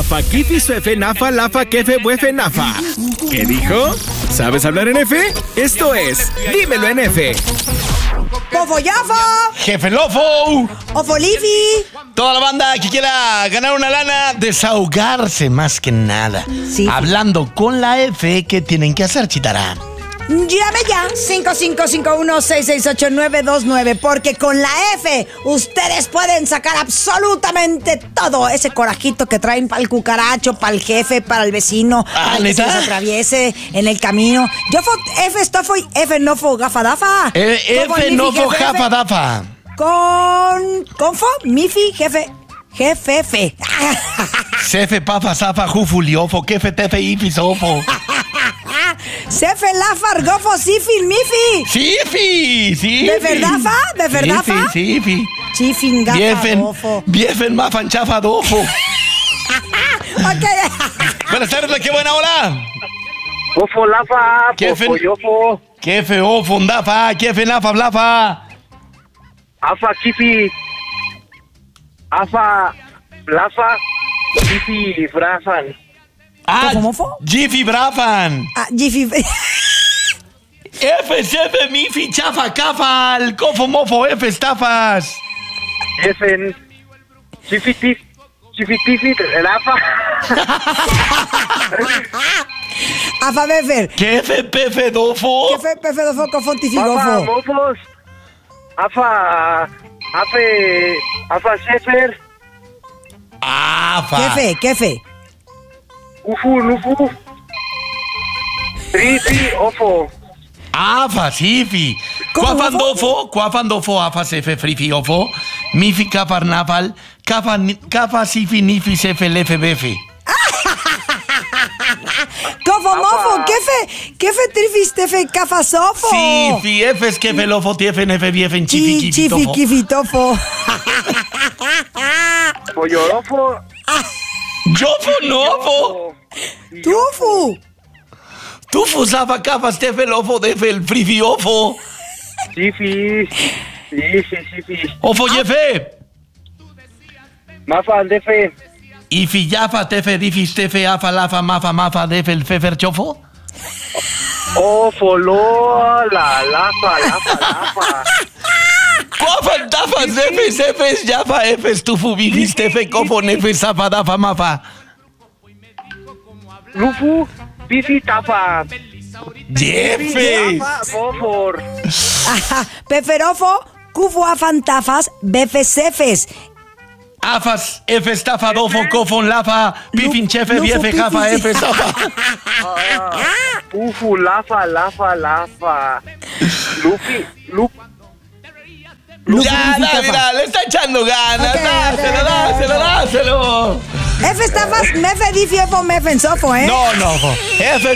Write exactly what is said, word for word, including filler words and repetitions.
Afa, kifi, suefe, nafa, lafa, kefe, buefe, nafa. ¿Qué dijo? ¿Sabes hablar en F? Esto es Dímelo en F. ¡Pofoyafo! ¡Jefelofo! ¡Ofolifi! Toda la banda que quiera ganar una lana, desahogarse más que nada. Sí. Hablando con la F, ¿qué tienen que hacer, Chitara? Llame ya, cinco cinco cinco uno seis seis ocho nueve dos nueve, porque con la F ustedes pueden sacar absolutamente todo ese corajito que traen para el cucaracho, para el jefe, para el vecino, Ah, para el que se ¿neta? les atraviese en el camino. Yo fo F estofo y F no fo gafadafa. Eh, Como F el no mifi, fo jefe, jafa dafa. Con... con fo, mifi, jefe, jefe, fe. Sefe pafa zafa jufuliofo, kefe tefe ifisofo. Sefe, lafar, gofo, sifil, mifi. Sifi, sí. ¿De verdad, fa? ¿De verdad, fa? Sí, sí. Chifin, Biefen, gafadofo. biefen mafan chafadofo. Ok. Buenas tardes, qué buena hora. Ofo, lafa, ¿Qué fe- pofoyofo, Kefe ofo, ndafa, kefe nafa, blafa. afa, kifi, afa, lafa, kifi, frafan. Ah, ¿Cómo fue? Jiffy brafan. Ah, Jiffy. F, Sefe, mifi, chafa, cafal, cofo, mofo, F, estafas. Efen, chifitif, chifitifit, lafa. Afa befer. Kefe, pefe, dofo. Que fe pefe do foco Afa, fontifigofo. mofos, afa, afe, afa, shefer, Afa. Jefe, jefe. ufu, lufu. Trifi, ofo. Afa, sifi. ¿Cómo, Cuafandofo, cuafandofo, afa, sefe, frifi, ofo. Mifi, cafar, nafal. Cafa, ni- cafa, sifi, nifi, sefe, lefe, befe. Cofo mofo, kefe, kefe trifis tefe cafasofo. Sifi, efes, kefe, lofo, tiefe, nefe, biefen, chifi, Chi, kifi, chifi, tofo. kifitofo. Poyorofo. Jofo, nofo. Tufu. Tufu, zafa, cafa, stefe, lofo, defe, el frifi, ofo. Chifi, chifi, chifi. Ofo, yefe. Mafa, defe. Ifi, yafa, tefe, difis, tefe, afa, lafa, mafa, mafa, defe, el fefer, chofo. Ofo, lo, la, lafa, lafa, lafa. Cuafan, tafas, defes, efes, yafa, efes, tufu, bifis, tefe, cofo, nefes, zafa, dafa, mafa. Lufu, pifi, tafa. Jefes. Yafa, bofor. Ajá. Peferofo, cufu afantafas, befesefes. Afas, efes, tafa, dofo, cofon, lafa, bifin, chefe, Lufu, biefe, jafa, pifis. efes, zafa. Ufu, lafa, lafa, lafa. Lufi, lup. Ya, dale, mira, le está echando ganas. Ok, Dáselo, ok, dáselo, ok. dáselo. Efe estafas, mefe difiofo, mefen sofo, ¿eh? No, no, F